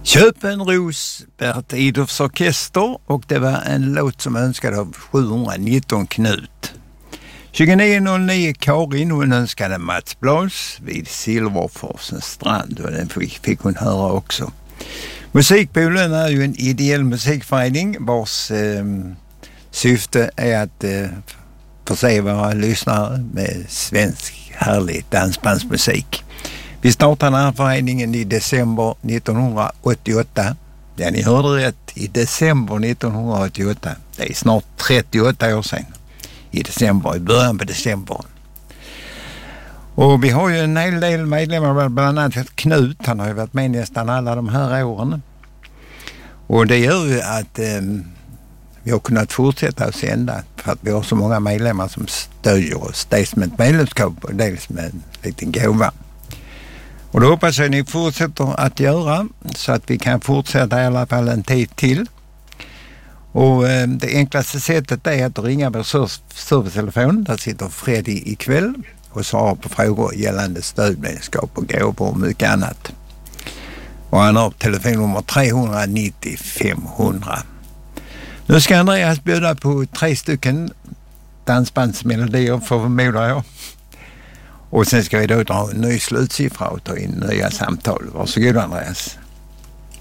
Köp en ros, Bert Idolfs orkester, och det var en låt som önskade av 719 Knut. 2909 Karin, hon önskade Mats Blas vid Silverforsens strand, och den fick hon höra också. Musikpoolen är ju en ideell musikförening vars syfte är att förse våra lyssnare med svensk härlig dansbandsmusik. Vi startade den här föreningen i december 1988. Ja, ni hörde rätt. I december 1988. Det är snart 38 år sedan. I början på december. Och vi har ju en hel del medlemmar, bland annat Knut. Han har ju varit med nästan alla de här åren. Och det gör ju att vi har kunnat fortsätta att sända, för att vi har så många medlemmar som stödjer oss. Dels med ett medlemskap och dels med en liten gåva. Och då hoppas jag att ni fortsätter att göra så att vi kan fortsätta i alla fall en tid till. Och det enklaste sättet är att ringa vår servicetelefon. Där sitter Freddy ikväll och svarar på frågor gällande stödmedlemskap och gåvor och mycket annat. Och han har telefonnummer 390 500. Nu ska Andreas bjuda på 3 stycken dansbandsmelodier, förmodar jag. Och sen ska vi då dra en ny slutsiffra och ta in nya samtal. Varsågod, Andreas.